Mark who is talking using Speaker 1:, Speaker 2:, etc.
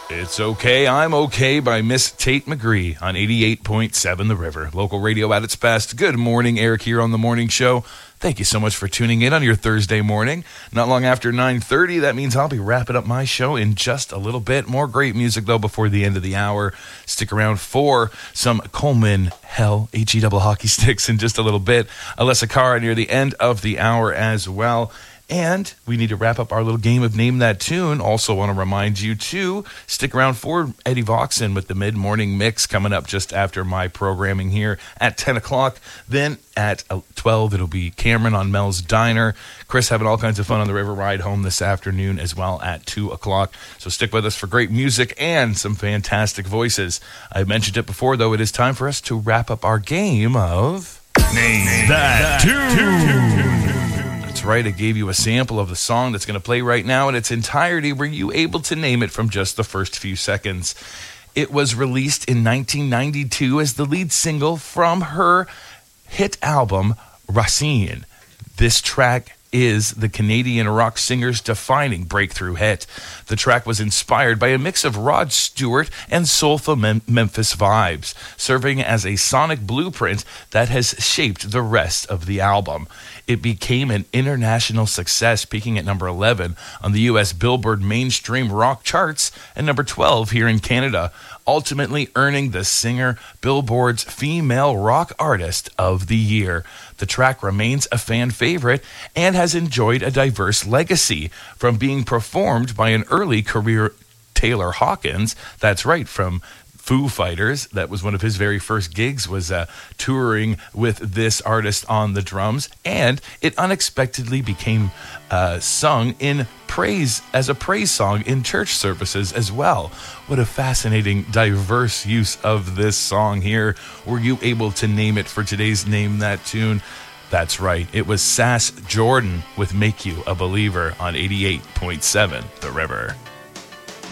Speaker 1: It's Okay, I'm Okay by Miss Tate McGree on 88.7 The River. Local radio at its best. Good morning, Eric here on The Morning Show. Thank you so much for tuning in on your Thursday morning. Not long after 9:30, that means I'll be wrapping up my show in just a little bit. More great music, though, before the end of the hour. Stick around for some Coleman Hell HE double hockey sticks in just a little bit. Alessa Cara near the end of the hour as well. And we need to wrap up our little game of Name That Tune. Also want to remind you to stick around for Eddie Voxon with the mid-morning mix coming up just after my programming here at 10 o'clock. Then at 12, it'll be Cameron on Mel's Diner. Chris having all kinds of fun on the river ride home this afternoon as well at 2 o'clock. So stick with us for great music and some fantastic voices. I mentioned it before, though. It is time for us to wrap up our game of Name That Tune. That's right, I gave you a sample of the song that's going to play right now in its entirety. Were you able to name it from just the first few seconds? It was released in 1992 as the lead single from her hit album, Racine. This track is the Canadian rock singer's defining breakthrough hit. The track was inspired by a mix of Rod Stewart and soulful Memphis vibes, serving as a sonic blueprint that has shaped the rest of the album. It became an international success, peaking at number 11 on the U.S. Billboard mainstream rock charts and number 12 here in Canada, ultimately earning the singer Billboard's Female Rock Artist of the Year. The track remains a fan favorite and has enjoyed a diverse legacy, from being performed by an early career Taylor Hawkins, that's right, from Foo Fighters. That was one of his very first gigs, was touring with this artist on the drums, and it unexpectedly became sung in praise as a praise song in church services as well. What a fascinating, diverse use of this song here. Were you able to name it for today's Name That Tune? That's right, it was Sass Jordan with Make You a Believer on 88.7 The River.